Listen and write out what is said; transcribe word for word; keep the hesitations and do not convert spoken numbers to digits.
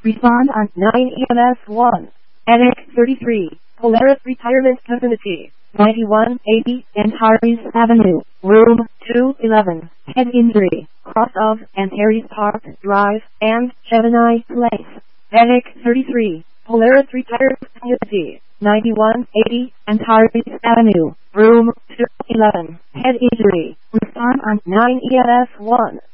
Respond on nine E M S one. Attic thirty-three, Polaris Retirement Community, ninety-one eighty Antares Avenue, Room two eleven, Head Injury, cross of Antares Park Drive and Gemini Place. Attic thirty-three, Polaris Retirement Community, ninety-one eighty Antares Avenue, Room two eleven, Head Injury. Respond on nine E M S one.